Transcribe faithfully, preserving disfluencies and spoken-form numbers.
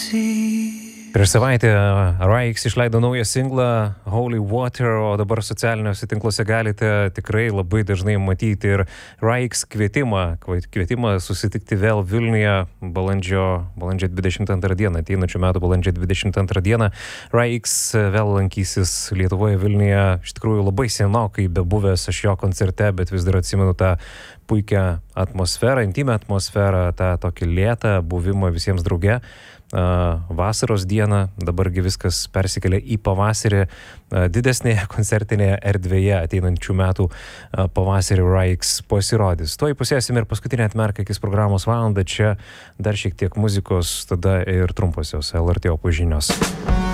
Prieš savaitę Raix išleido naują singlą Holy Water, o dabar socialiniuose tinkluose galite tikrai labai dažnai matyti ir Raix kvietimą, kvietimą susitikti vėl Vilniuje balandžio, balandžio dvidešimt antrą dieną, ateinančių metų balandžio dvidešimt antrą dieną. Raix vėl lankysis Lietuvoje, Vilniuje, iš tikrųjų labai senokai bebuvęs aš jo koncerte, bet vis dar atsimenu tą puikią atmosferą, intimę atmosferą, tą tokį lėtą buvimą visiems drauge. Vasaros dieną, dabargi viskas persikelia į pavasarį, didesnėje koncertinėje erdvėje ateinančių metų pavasarį Raix pasirodys. Tuoj pusėsim ir paskutinę atmerką akis programos valandą, čia dar šiek tiek muzikos, tada ir trumposios L R T opus žinios.